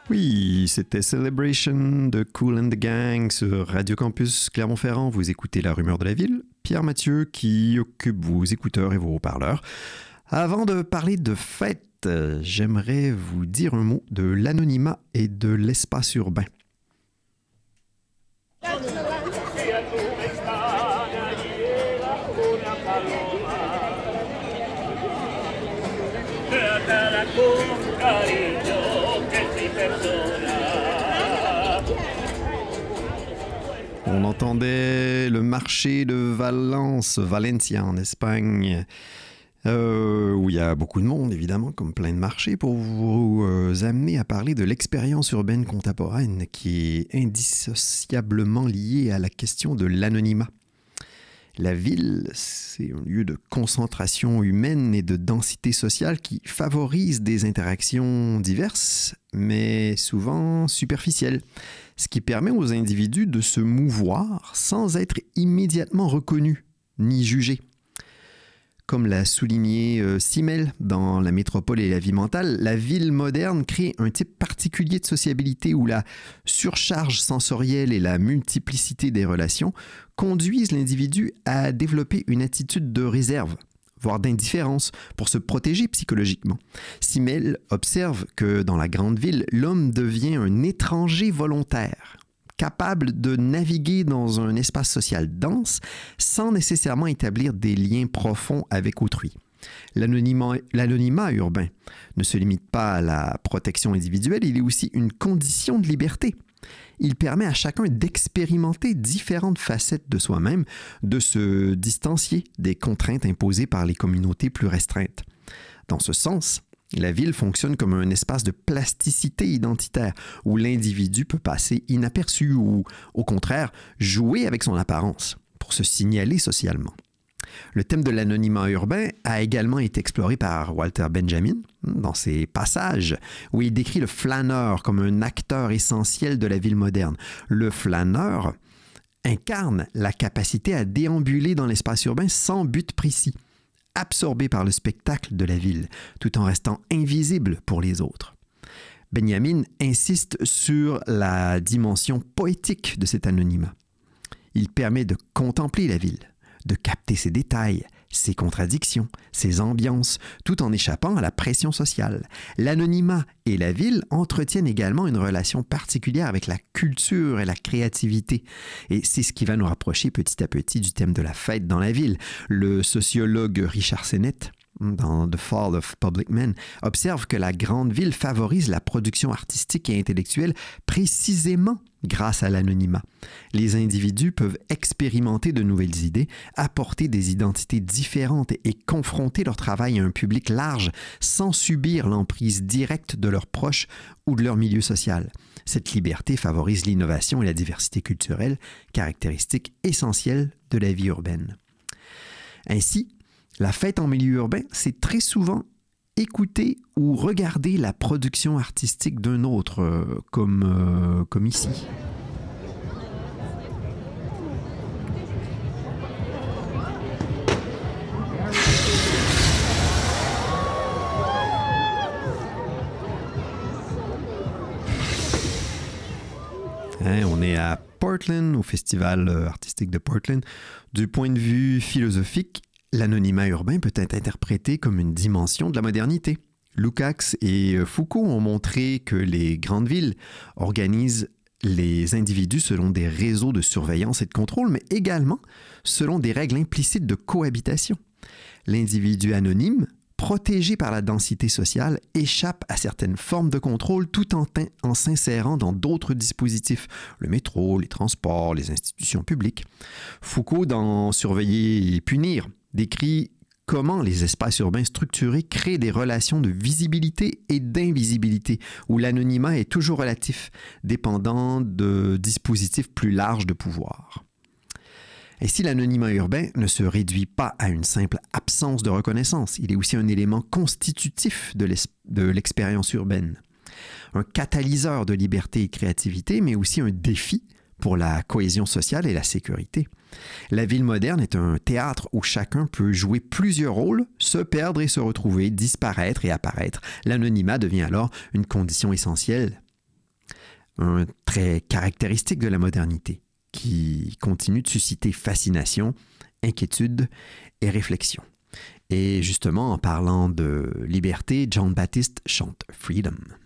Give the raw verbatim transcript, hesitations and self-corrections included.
Oui, c'était Celebration de Kool and the Gang sur Radio Campus Clermont-Ferrand. Vous écoutez La Rumeur de la Ville. Pierre Mathieu qui occupe vos écouteurs et vos haut-parleurs. Avant de parler de fête, j'aimerais vous dire un mot de l'anonymat et de l'espace urbain. On entendait le marché de Valence, Valencia en Espagne, euh, où il y a beaucoup de monde, évidemment, comme plein de marchés, pour vous euh, amener à parler de l'expérience urbaine contemporaine qui est indissociablement liée à la question de l'anonymat. La ville, c'est un lieu de concentration humaine et de densité sociale qui favorise des interactions diverses, mais souvent superficielles, ce qui permet aux individus de se mouvoir sans être immédiatement reconnus ni jugés. Comme l'a souligné euh, Simmel dans La métropole et la vie mentale, la ville moderne crée un type particulier de sociabilité où la surcharge sensorielle et la multiplicité des relations conduisent l'individu à développer une attitude de réserve, voire d'indifférence, pour se protéger psychologiquement. Simmel observe que dans la grande ville, l'homme devient un étranger volontaire, capable de naviguer dans un espace social dense sans nécessairement établir des liens profonds avec autrui. L'anonymat, l'anonymat urbain ne se limite pas à la protection individuelle, il est aussi une condition de liberté. Il permet à chacun d'expérimenter différentes facettes de soi-même, de se distancier des contraintes imposées par les communautés plus restreintes. Dans ce sens, la ville fonctionne comme un espace de plasticité identitaire où l'individu peut passer inaperçu ou, au contraire, jouer avec son apparence pour se signaler socialement. Le thème de l'anonymat urbain a également été exploré par Walter Benjamin dans ses passages où il décrit le flâneur comme un acteur essentiel de la ville moderne. Le flâneur incarne la capacité à déambuler dans l'espace urbain sans but précis, absorbé par le spectacle de la ville, tout en restant invisible pour les autres. Benjamin insiste sur la dimension poétique de cet anonymat. Il permet de contempler la ville, de capter ses détails, ses contradictions, ses ambiances, tout en échappant à la pression sociale. L'anonymat et la ville entretiennent également une relation particulière avec la culture et la créativité. Et c'est ce qui va nous rapprocher petit à petit du thème de la fête dans la ville. Le sociologue Richard Sennett, dans The Fall of Public Men, observe que la grande ville favorise la production artistique et intellectuelle précisément grâce à l'anonymat. Les individus peuvent expérimenter de nouvelles idées, apporter des identités différentes et confronter leur travail à un public large sans subir l'emprise directe de leurs proches ou de leur milieu social. Cette liberté favorise l'innovation et la diversité culturelle, caractéristiques essentielles de la vie urbaine. Ainsi, la fête en milieu urbain, c'est très souvent écouter ou regarder la production artistique d'un autre, euh, comme, euh, comme ici. Hein, on est à Portland, au Festival artistique de Portland. Du point de vue philosophique, l'anonymat urbain peut être interprété comme une dimension de la modernité. Lukács et Foucault ont montré que les grandes villes organisent les individus selon des réseaux de surveillance et de contrôle, mais également selon des règles implicites de cohabitation. L'individu anonyme, protégé par la densité sociale, échappe à certaines formes de contrôle tout en, t- en s'insérant dans d'autres dispositifs, le métro, les transports, les institutions publiques. Foucault, dans Surveiller et punir, décrit comment les espaces urbains structurés créent des relations de visibilité et d'invisibilité, où l'anonymat est toujours relatif, dépendant de dispositifs plus larges de pouvoir. Ainsi, l'anonymat urbain ne se réduit pas à une simple absence de reconnaissance, il est aussi un élément constitutif de, l'es- de l'expérience urbaine, un catalyseur de liberté et de créativité, mais aussi un défi pour la cohésion sociale et la sécurité. La ville moderne est un théâtre où chacun peut jouer plusieurs rôles, se perdre et se retrouver, disparaître et apparaître. L'anonymat devient alors une condition essentielle un trait caractéristique de la modernité qui continue de susciter fascination, inquiétude et réflexion. Et justement, en parlant de liberté, John Baptiste chante Freedom.